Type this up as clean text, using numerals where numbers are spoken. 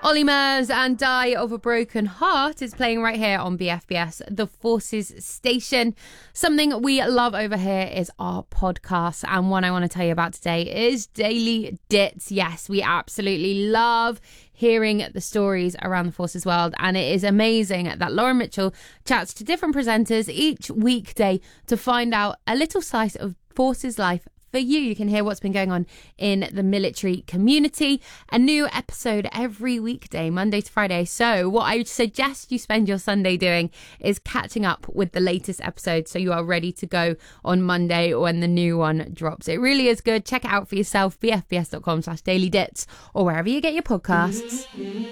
Olly Murs and Die of a Broken Heart is playing right here on BFBS, the Forces station. Something we love over here is our podcast, and one I want to tell you about today is Daily Dits. Yes, we absolutely love hearing the stories around the Forces world, and it is amazing that Lauren Mitchell chats to different presenters each weekday to find out a little slice of Forces life for you. You can hear what's been going on in the military community. A new episode every weekday, Monday to Friday. So what I suggest you spend your Sunday doing is catching up with the latest episode so you are ready to go on Monday when the new one drops. It really is good. Check it out for yourself, bfbs.com/dailydits or wherever you get your podcasts.